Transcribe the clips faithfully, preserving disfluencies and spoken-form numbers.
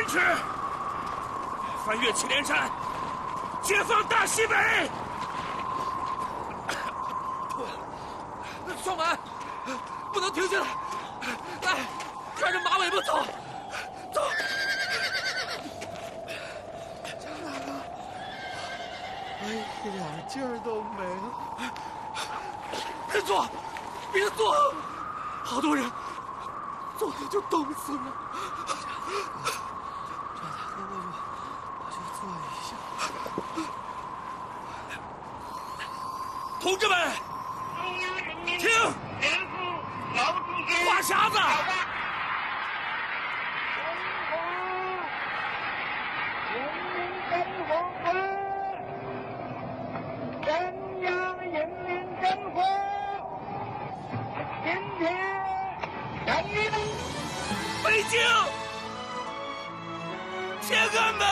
志，翻越祁连山，解放大西北。 双满，不能停下来！来，抓着马尾巴走，走！ 江大哥，我一点劲儿都没了。 别坐，别坐，好多人，坐着就冻死了。 张大哥，我就我就坐一下。 同志们，听，话匣子。北京，天安门！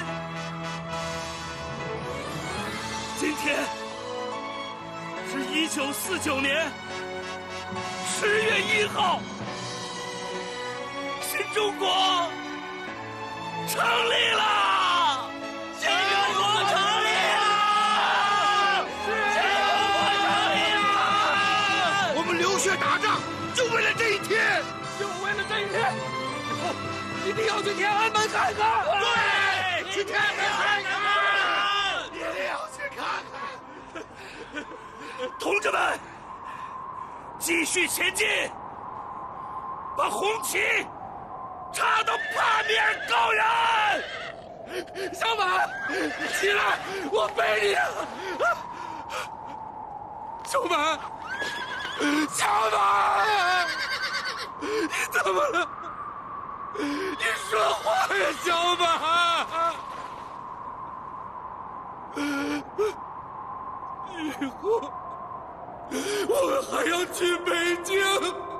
今天是一九四九年十月一号，新中国成立了！新中国成立了！新中国成立了！ 我们流血打仗，就为了这一天。 就为了这一天，以后一定要去天安门看看。 对， 去天安门看看，一定要去看看。 同志们，继续前进，把红旗插到八面高原。 小马，起来，我背你啊！小马，小马。你怎么了？你说话呀，小马！以后我们还要去北京。